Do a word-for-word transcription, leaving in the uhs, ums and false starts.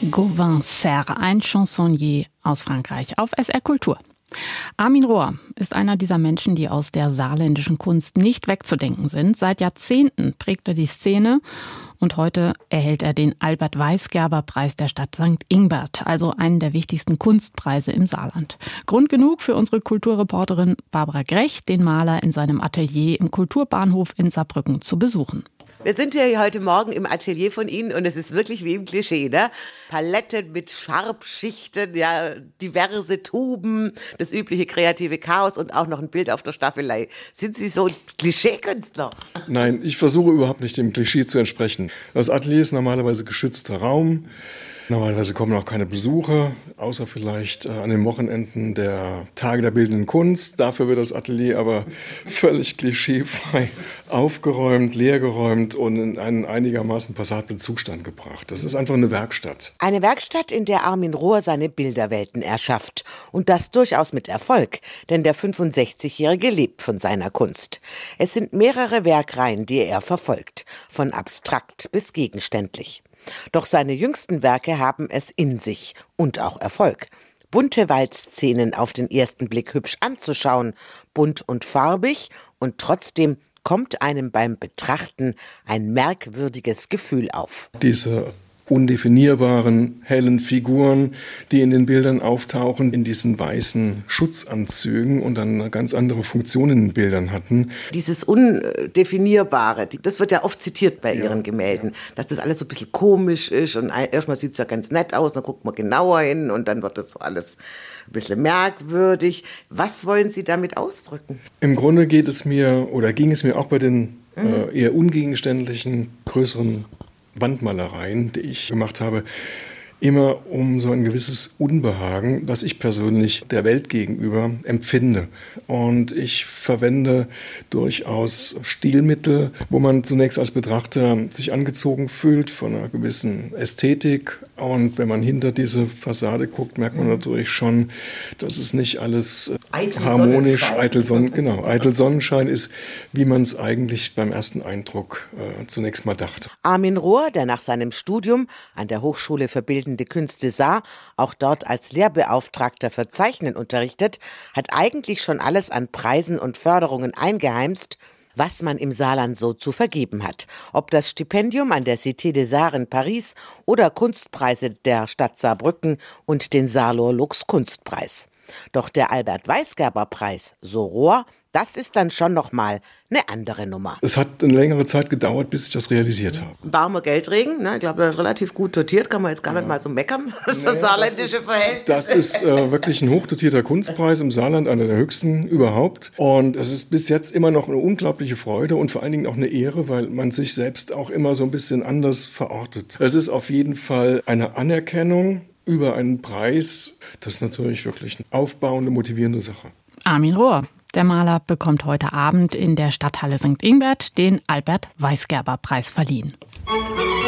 Gauvin Serre, ein Chansonnier aus Frankreich, auf S R Kultur. Armin Rohr ist einer dieser Menschen, die aus der saarländischen Kunst nicht wegzudenken sind. Seit Jahrzehnten prägt er die Szene und heute erhält er den Albert-Weisgerber-Preis der Stadt Sankt Ingbert, also einen der wichtigsten Kunstpreise im Saarland. Grund genug für unsere Kulturreporterin Barbara Grech, den Maler in seinem Atelier im Kulturbahnhof in Saarbrücken zu besuchen. Wir sind ja heute Morgen im Atelier von Ihnen und es ist wirklich wie im Klischee, ne? Paletten mit Farbschichten, ja, diverse Tuben, das übliche kreative Chaos und auch noch ein Bild auf der Staffelei. Sind Sie so ein Klischeekünstler? Nein, ich versuche überhaupt nicht dem Klischee zu entsprechen. Das Atelier ist normalerweise geschützter Raum. Normalerweise kommen auch keine Besucher, außer vielleicht äh, an den Wochenenden der Tage der Bildenden Kunst. Dafür wird das Atelier aber völlig klischeefrei aufgeräumt, leergeräumt und in einen einigermaßen passablen Zustand gebracht. Das ist einfach eine Werkstatt. Eine Werkstatt, in der Armin Rohr seine Bilderwelten erschafft. Und das durchaus mit Erfolg, denn der fünfundsechzigjährige lebt von seiner Kunst. Es sind mehrere Werkreihen, die er verfolgt, von abstrakt bis gegenständlich. Doch seine jüngsten Werke haben es in sich und auch Erfolg. Bunte Waldszenen auf den ersten Blick hübsch anzuschauen, bunt und farbig, und trotzdem kommt einem beim Betrachten ein merkwürdiges Gefühl auf. Diese undefinierbaren, hellen Figuren, die in den Bildern auftauchen, in diesen weißen Schutzanzügen und dann eine ganz andere Funktion in den Bildern hatten. Dieses Undefinierbare, das wird ja oft zitiert bei ja, Ihren Gemälden, ja. Dass das alles so ein bisschen komisch ist und erstmal sieht es ja ganz nett aus, dann guckt man genauer hin und dann wird das so alles ein bisschen merkwürdig. Was wollen Sie damit ausdrücken? Im Grunde geht es mir, oder ging es mir auch bei den mhm. äh, eher ungegenständlichen, größeren Wandmalereien, die ich gemacht habe, immer um so ein gewisses Unbehagen, was ich persönlich der Welt gegenüber empfinde. Und ich verwende durchaus Stilmittel, wo man zunächst als Betrachter sich angezogen fühlt von einer gewissen Ästhetik. Und wenn man hinter diese Fassade guckt, merkt man natürlich schon, dass es nicht alles eitel harmonisch, eitel, Sonnen, genau, eitel Sonnenschein ist, wie man es eigentlich beim ersten Eindruck äh, zunächst mal dachte. Armin Rohr, der nach seinem Studium an der Hochschule für Bildende Künste Saar auch dort als Lehrbeauftragter für Zeichnen unterrichtet, hat eigentlich schon alles an Preisen und Förderungen eingeheimst, was man im Saarland so zu vergeben hat. Ob das Stipendium an der Cité des Arts in Paris oder Kunstpreise der Stadt Saarbrücken und den Saarlor Lux Kunstpreis. Doch der Albert-Weisgerber-Preis, so Rohr, das ist dann schon nochmal eine andere Nummer. Es hat eine längere Zeit gedauert, bis ich das realisiert habe. Warmer Geldregen, ne? Ich glaube, das ist relativ gut dotiert, kann man jetzt gar ja. nicht mal so meckern, das nee, saarländische Verhältnis. Das ist äh, wirklich ein hochdotierter Kunstpreis im Saarland, einer der höchsten überhaupt. Und es ist bis jetzt immer noch eine unglaubliche Freude und vor allen Dingen auch eine Ehre, weil man sich selbst auch immer so ein bisschen anders verortet. Es ist auf jeden Fall eine Anerkennung über einen Preis. Das ist natürlich wirklich eine aufbauende, motivierende Sache. Armin Rohr, der Maler, bekommt heute Abend in der Stadthalle Sankt Ingbert den Albert-Weisgerber-Preis verliehen.